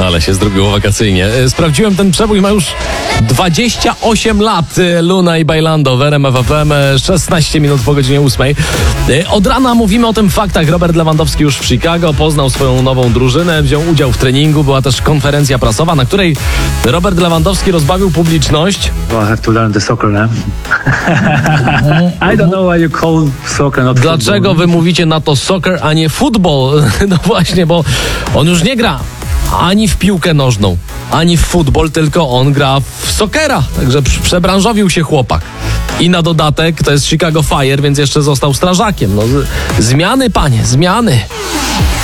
Ale się zrobiło wakacyjnie. Sprawdziłem ten przebój, ma już 28 lat. Luna i Bailando w RMF FM, 16 minut po godzinie 8. Od rana mówimy o tym faktach. Robert Lewandowski już w Chicago poznał swoją nową drużynę, wziął udział w treningu. Była też konferencja prasowa, na której Robert Lewandowski rozbawił publiczność. Well, I have to learn the soccer now. I don't know why you call soccer not football. Dlaczego wy mówicie na to soccer, a nie football? No właśnie, bo on już nie gra ani w piłkę nożną, ani w futbol, tylko on gra w soccera. Także przebranżowił się chłopak. I na dodatek to jest Chicago Fire, więc jeszcze został strażakiem. No, zmiany, panie, zmiany.